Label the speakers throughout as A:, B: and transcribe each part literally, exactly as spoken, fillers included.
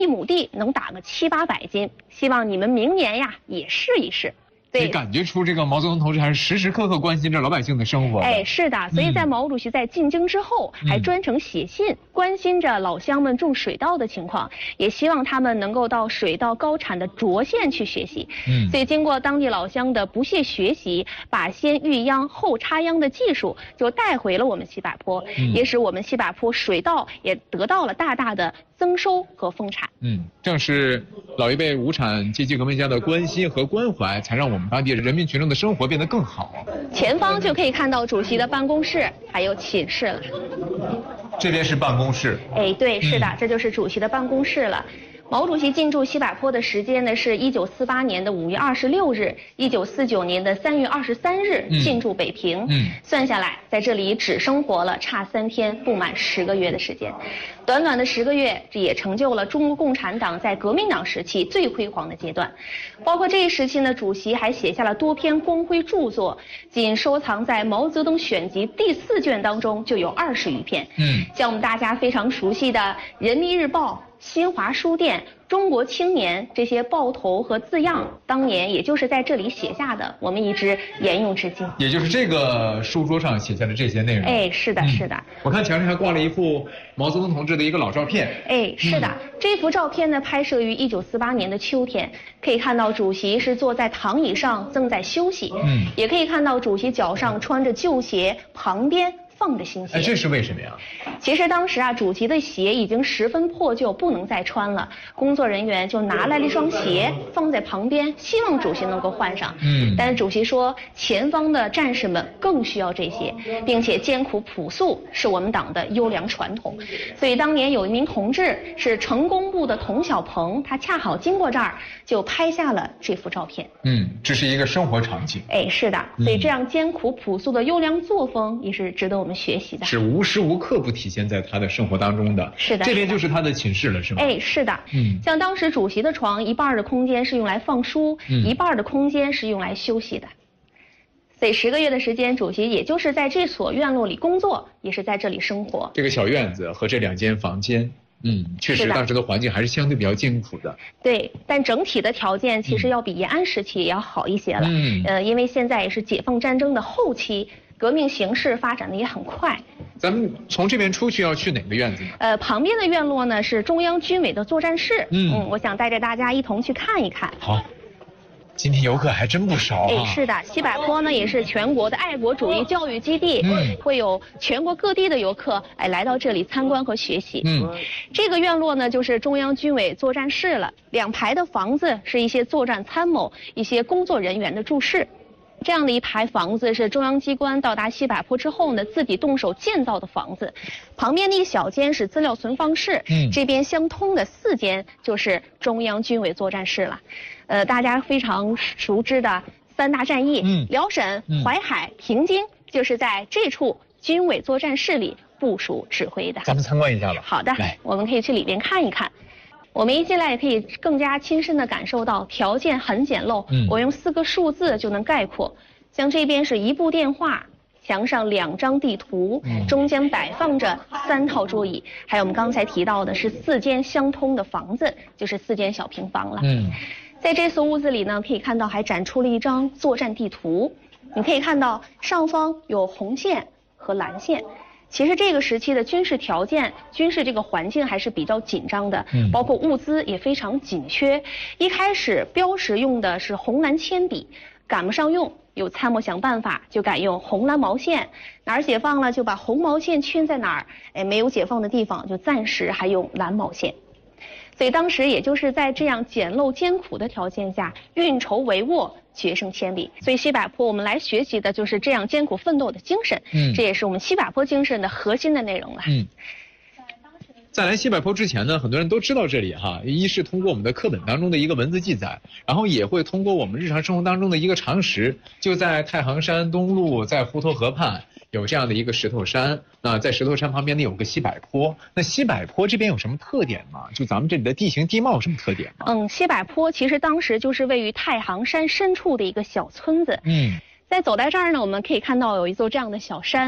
A: 一亩地能打个七八百斤，希望你们明年呀也试一试。
B: 对，感觉出这个毛泽东同志还是时时刻刻关心着老百姓的生活。
A: 哎，是的，所以在毛主席在进京之后，嗯、还专程写信关心着老乡们种水稻的情况，也希望他们能够到水稻高产的涿县去学习。嗯，所以经过当地老乡的不懈学习，把先育秧后插秧的技术就带回了我们西柏坡，嗯、也使我们西柏坡水稻也得到了大大的增收和丰产。
B: 嗯，正是老一辈无产阶级革命家的关心和关怀，才让我们当地人民群众的生活变得更好。
A: 前方就可以看到主席的办公室还有寝室了。
B: 这边是办公室。
A: 哎，对，是的，嗯、这就是主席的办公室了。毛主席进驻西柏坡的时间呢是一九四八年的五月二十六日，一九四九年的三月二十三日进驻北平。嗯，算下来，在这里只生活了差三天，不满十个月的时间。短短的十个月，这也成就了中国共产党在革命党时期最辉煌的阶段。包括这一时期呢，主席还写下了多篇光辉著作，仅收藏在《毛泽东选集》第四卷当中就有二十余篇。嗯，像我们大家非常熟悉的《人民日报》、新华书店、中国青年这些报头和字样，当年也就是在这里写下的，我们一直沿用至今。
B: 也就是这个书桌上写下的这些内容。
A: 哎，是的，是的。嗯、
B: 我看墙上还挂了一幅毛泽东同志的一个老照片。
A: 哎，是的，嗯、这幅照片呢拍摄于一九四八年的秋天，可以看到主席是坐在躺椅上正在休息。嗯，也可以看到主席脚上穿着旧鞋，旁边放着新鞋。
B: 哎，这是为什么呀？
A: 其实当时啊，主席的鞋已经十分破旧，不能再穿了。工作人员就拿来了一双鞋放在旁边，希望主席能够换上。嗯，但是主席说，前方的战士们更需要这些，并且艰苦朴素是我们党的优良传统。所以当年有一名同志是成工部的童小鹏，他恰好经过这儿，就拍下了这幅照片。
B: 嗯，这是一个生活场景。
A: 哎，是的，所以这样艰苦朴素的优良作风也是值得我们学习的，
B: 是无时无刻不体现在他的生活当中的。
A: 是的，
B: 这边就是他的寝室了，是吗？
A: 哎，是的。嗯，像当时主席的床，一半的空间是用来放书，嗯、一半的空间是用来休息的。所以十个月的时间，主席也就是在这所院落里工作，也是在这里生活。
B: 这个小院子和这两间房间。嗯，确实，当时的环境还是相对比较艰苦的。
A: 对，但整体的条件其实要比延安时期也要好一些了。嗯，呃，因为现在也是解放战争的后期，革命形势发展的也很快。
B: 咱们从这边出去要去哪个院子呢？
A: 呃，旁边的院落呢是中央军委的作战室。
B: 嗯，
A: 嗯，我想带着大家一同去看一看。
B: 好。今天游客还真不少啊！
A: 哎，是的，西柏坡呢也是全国的爱国主义教育基地，嗯，会有全国各地的游客哎来到这里参观和学习。嗯，这个院落呢就是中央军委作战室了，两排的房子是一些作战参谋、一些工作人员的住室。这样的一排房子是中央机关到达西柏坡之后呢，自己动手建造的房子。旁边的一小间是资料存放室，嗯，这边相通的四间就是中央军委作战室了。呃，大家非常熟知的三大战役，嗯，辽沈、淮海、平津，就是在这处军委作战室里部署指挥的。
B: 咱们参观一下吧。
A: 好的，来，我们可以去里边看一看。我们一进来也可以更加亲身的感受到条件很简陋，嗯，我用四个数字就能概括。像这边是一部电话，墙上两张地图，嗯，中间摆放着三套桌椅，还有我们刚才提到的是四间相通的房子，就是四间小平房了。嗯，在这所屋子里呢，可以看到还展出了一张作战地图，你可以看到上方有红线和蓝线。其实这个时期的军事条件、军事这个环境还是比较紧张的，嗯，包括物资也非常紧缺。一开始标识用的是红蓝铅笔，赶不上用，有参谋想办法就改用红蓝毛线，哪儿解放了就把红毛线圈在哪儿，哎，没有解放的地方就暂时还用蓝毛线。所以当时也就是在这样简陋艰苦的条件下，运筹帷幄，决胜千里。所以西柏坡我们来学习的就是这样艰苦奋斗的精神，嗯，这也是我们西柏坡精神的核心的内容了。嗯，
B: 在来西柏坡之前呢，很多人都知道这里哈，一是通过我们的课本当中的一个文字记载，然后也会通过我们日常生活当中的一个常识，就在太行山东路，在滹沱河畔有这样的一个石头山，那在石头山旁边呢有个西柏坡。那西柏坡这边有什么特点吗？就咱们这里的地形地貌有什么特点吗？
A: 嗯，西柏坡其实当时就是位于太行山深处的一个小村子。嗯，在走在这儿呢，我们可以看到有一座这样的小山。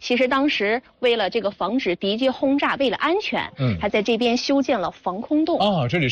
A: 其实当时为了这个防止敌机轰炸，为了安全，嗯，还在这边修建了防空洞。
B: 哦，这里。